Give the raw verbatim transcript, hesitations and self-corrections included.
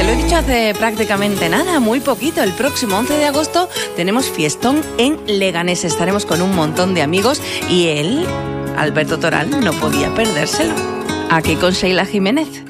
lo he dicho hace prácticamente nada, muy poquito. El próximo once de agosto tenemos fiestón en Leganés. Estaremos con un montón de amigos y él, Alberto Toral, no podía perdérselo. Aquí con Sheila Jiménez.